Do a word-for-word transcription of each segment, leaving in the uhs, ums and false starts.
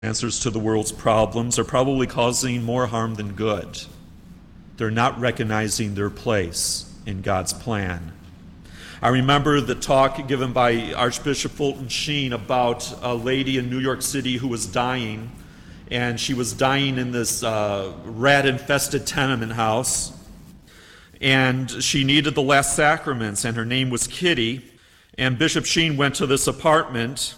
Answers to the world's problems are probably causing more harm than good. They're not recognizing their place in God's plan. I remember the talk given by Archbishop Fulton Sheen about a lady in New York City who was dying, and she was dying in this uh, rat-infested tenement house, and she needed the last sacraments, and her name was Kitty, and Bishop Sheen went to this apartment,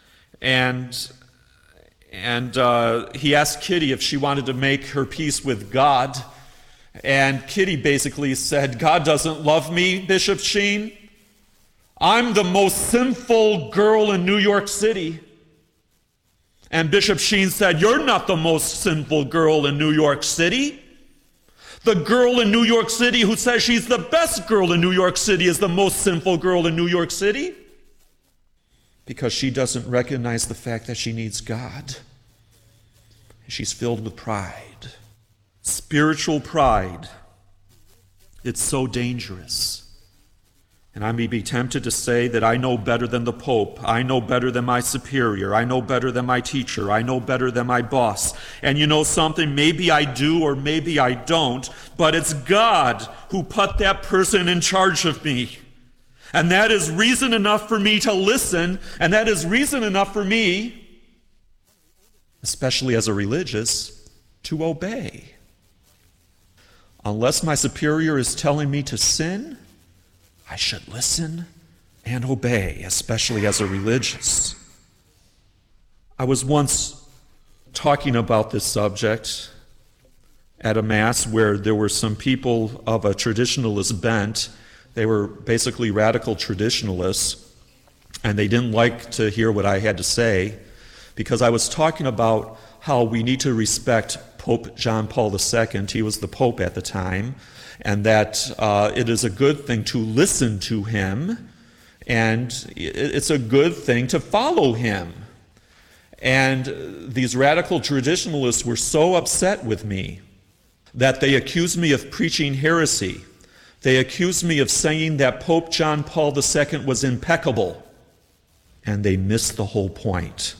and And uh, he asked Kitty if she wanted to make her peace with God. And Kitty basically said, "God doesn't love me, Bishop Sheen. I'm the most sinful girl in New York City." And Bishop Sheen said, "You're not the most sinful girl in New York City. The girl in New York City who says she's the best girl in New York City is the most sinful girl in New York City. Because she doesn't recognize the fact that she needs God. She's filled with pride. Spiritual pride. It's so dangerous. And I may be tempted to say that I know better than the Pope. I know better than my superior. I know better than my teacher. I know better than my boss. And you know something? Maybe I do or maybe I don't. But it's God who put that person in charge of me. And that is reason enough for me to listen, and that is reason enough for me, especially as a religious, to obey. Unless my superior is telling me to sin, I should listen and obey, especially as a religious. I was once talking about this subject at a mass where there were some people of a traditionalist bent. They were basically radical traditionalists, and they didn't like to hear what I had to say because I was talking about how we need to respect Pope John Paul the Second. He was the Pope at the time, and that uh, it is a good thing to listen to him, and it's a good thing to follow him. And these radical traditionalists were so upset with me that they accused me of preaching heresy. They accused me of saying that Pope John Paul the Second was impeccable, and they missed the whole point.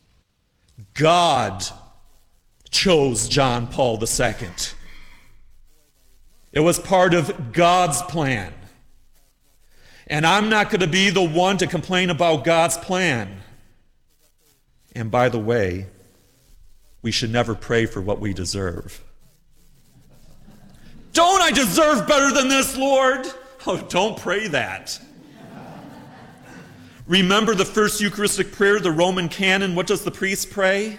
God chose John Paul the Second. It was part of God's plan. And I'm not going to be the one to complain about God's plan. And by the way, we should never pray for what we deserve. Don't I deserve better than this, Lord? Oh, don't pray that. Remember the first Eucharistic prayer, the Roman canon. What does the priest pray?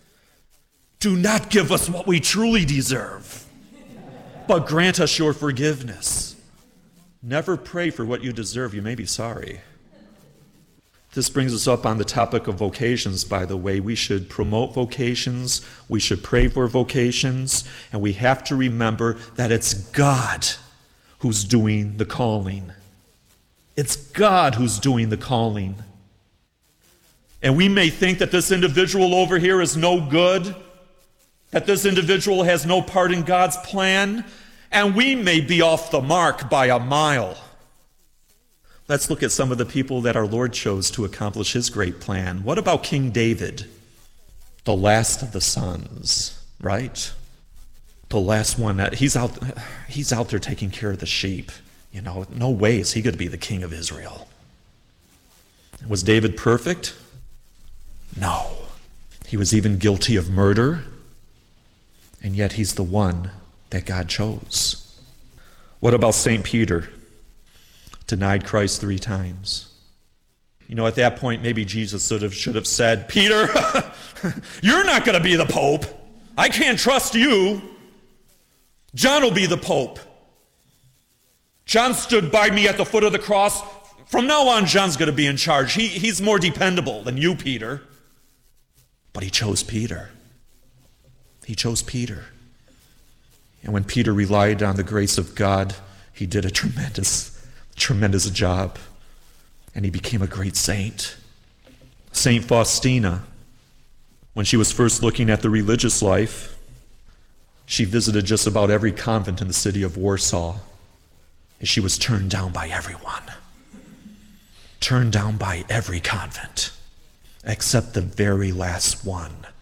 Do not give us what we truly deserve, but grant us your forgiveness. Never pray for what you deserve. You may be sorry. This brings us up on the topic of vocations, by the way. We should promote vocations, we should pray for vocations, and we have to remember that it's God who's doing the calling. It's God who's doing the calling. And we may think that this individual over here is no good, that this individual has no part in God's plan, and we may be off the mark by a mile. Let's look at some of the people that our Lord chose to accomplish his great plan. What about King David? The last of the sons, right? The last one. That he's out, he's out there taking care of the sheep. You know, no way is he going to be the king of Israel. Was David perfect? No. He was even guilty of murder. And yet he's the one that God chose. What about Saint Peter? Denied Christ three times. You know, at that point, maybe Jesus should have, should have said, "Peter, you're not going to be the Pope. I can't trust you. John will be the Pope. John stood by me at the foot of the cross. From now on, John's going to be in charge. He, he's more dependable than you, Peter." But he chose Peter. He chose Peter. And when Peter relied on the grace of God, he did a tremendous Tremendous job, and he became a great saint. Saint Faustina, when she was first looking at the religious life, she visited just about every convent in the city of Warsaw, and she was turned down by everyone. Turned down by every convent, except the very last one.